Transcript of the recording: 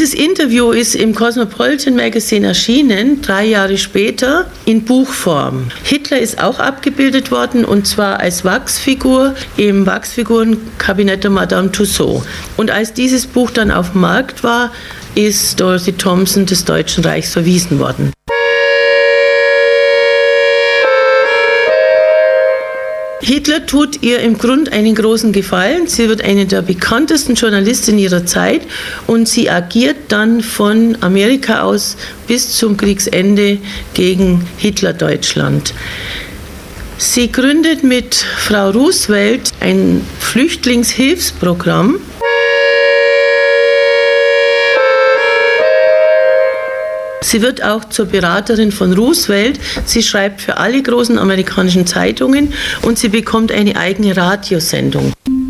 Dieses Interview ist im Cosmopolitan Magazine erschienen, 3 Jahre später, in Buchform. Hitler ist auch abgebildet worden, und zwar als Wachsfigur im Wachsfigurenkabinett der Madame Tussauds. Und als dieses Buch dann auf dem Markt war, ist Dorothy Thompson des Deutschen Reichs verwiesen worden. Hitler tut ihr im Grund einen großen Gefallen. Sie wird eine der bekanntesten Journalistinnen ihrer Zeit und sie agiert dann von Amerika aus bis zum Kriegsende gegen Hitler-Deutschland. Sie gründet mit Frau Roosevelt ein Flüchtlingshilfsprogramm. Sie wird auch zur Beraterin von Roosevelt. Sie schreibt für alle großen amerikanischen Zeitungen und sie bekommt eine eigene Radiosendung.